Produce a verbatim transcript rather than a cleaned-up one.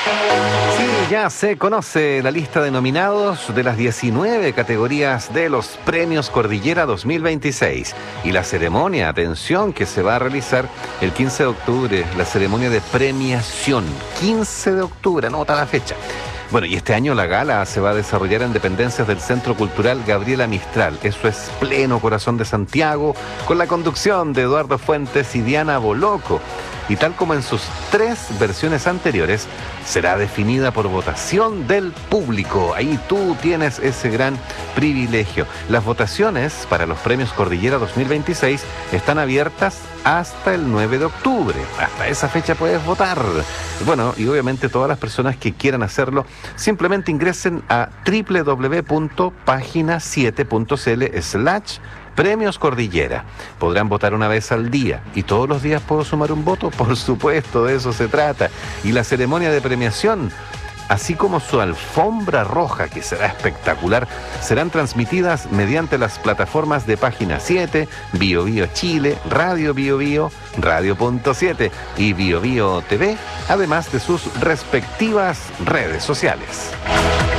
Sí, ya se conoce la lista de nominados de las diecinueve categorías de los Premios Cordillera dos mil veintiséis. Y la ceremonia, atención, que se va a realizar el quince de octubre, la ceremonia de premiación. quince de octubre, anota la fecha. Bueno, y este año la gala se va a desarrollar en dependencias del Centro Cultural Gabriela Mistral. Eso es pleno corazón de Santiago, con la conducción de Eduardo Fuentes y Diana Boloco. Y tal como en sus tres versiones anteriores, será definida por votación del público. Ahí tú tienes ese gran privilegio. Las votaciones para los Premios Cordillera dos mil veintiséis están abiertas hasta el nueve de octubre. Hasta esa fecha puedes votar. Bueno, y obviamente todas las personas que quieran hacerlo, simplemente ingresen a doble u doble u doble u punto página siete punto c l slash Premios Cordillera. Podrán votar una vez al día. ¿Y todos los días puedo sumar un voto? Por supuesto, de eso se trata. Y la ceremonia de premiación, así como su alfombra roja, que será espectacular, serán transmitidas mediante las plataformas de Página siete, Bio Bio Chile, Radio Bio Bio, Radio Punto siete y Bio Bio T V, además de sus respectivas redes sociales.